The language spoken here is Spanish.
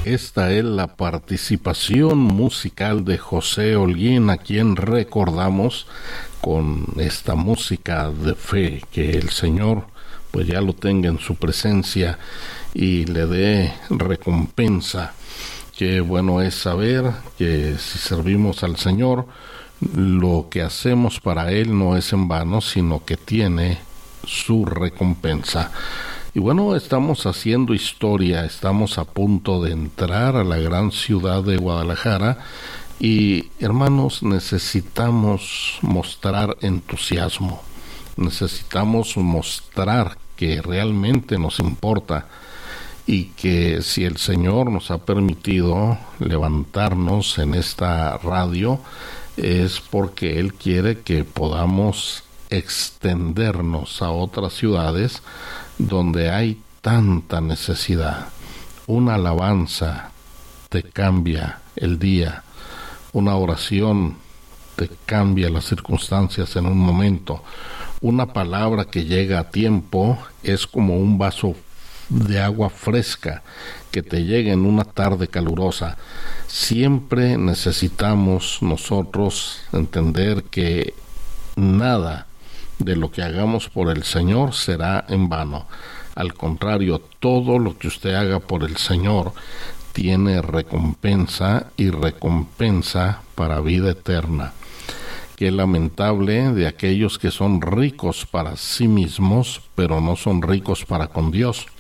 Esta es la participación musical de José Holguín, a quien recordamos con esta música de fe, que el Señor pues ya lo tenga en su presencia y le dé recompensa. Qué bueno es saber que si servimos al Señor, lo que hacemos para Él no es en vano, sino que tiene su recompensa. Y bueno, estamos haciendo historia, estamos a punto de entrar a la gran ciudad de Guadalajara y, hermanos, necesitamos mostrar entusiasmo, necesitamos mostrar que realmente nos importa y que si el Señor nos ha permitido levantarnos en esta radio es porque Él quiere que podamos extendernos a otras ciudades donde hay tanta necesidad. Una alabanza te cambia el día, una oración te cambia las circunstancias en un momento, una palabra que llega a tiempo es como un vaso de agua fresca que te llega en una tarde calurosa. Siempre necesitamos nosotros entender que nada de lo que hagamos por el Señor será en vano. Al contrario, todo lo que usted haga por el Señor tiene recompensa y recompensa para vida eterna. Qué lamentable de aquellos que son ricos para sí mismos, pero no son ricos para con Dios.